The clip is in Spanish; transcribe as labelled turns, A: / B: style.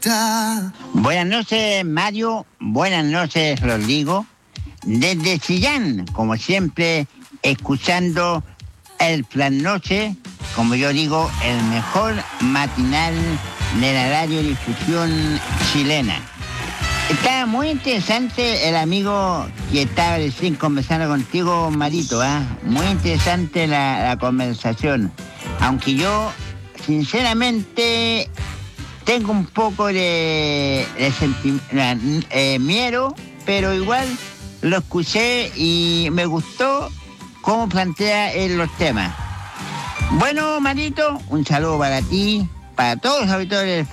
A: Buenas noches, Mario. Buenas noches, Rodrigo. Desde Chillán, como siempre, escuchando el Plan Noche, como yo digo, el mejor matinal de la radiodifusión chilena. Está muy interesante el amigo que estaba recién conversando contigo, Marito, Muy interesante la conversación. Aunque yo, sinceramente, tengo un poco de miedo, pero igual lo escuché y me gustó cómo plantea él los temas. Bueno, Marito, un saludo para ti, para todos los auditores